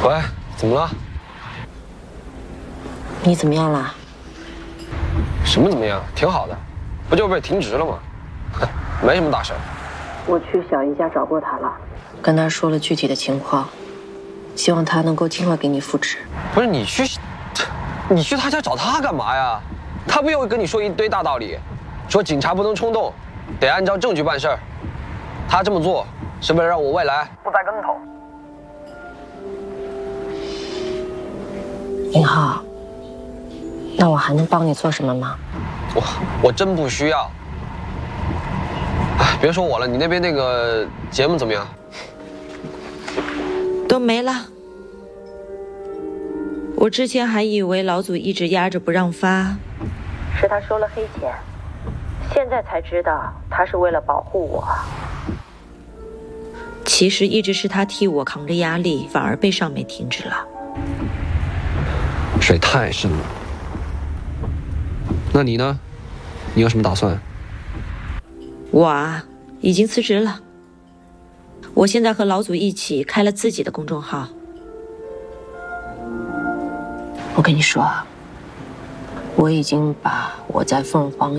喂，怎么了？ 你怎么样了？ 什么怎么样？挺好的，不就被停职了吗？没什么大事。 我去小姨家找过他了，跟他说了具体的情况，希望他能够尽快给你复职。 不是你去他家找他干嘛呀？他不又跟你说一堆大道理，说警察不能冲动，得按照证据办事儿。他这么做是为了让我未来不栽跟头。 宁浩，那我还能帮你做什么吗？ 我真不需要。哎，别说我了，你那边那个节目怎么样？ 都没了。我之前还以为老祖一直压着不让发， 是他收了黑钱，现在才知道他是为了保护我。 其实一直是他替我扛着压力，反而被上面停止了。 水太深了。那你呢？你有什么打算？ 我啊，已经辞职了。我现在和老祖一起开了自己的公众号。 我跟你说，我已经把我在凤凰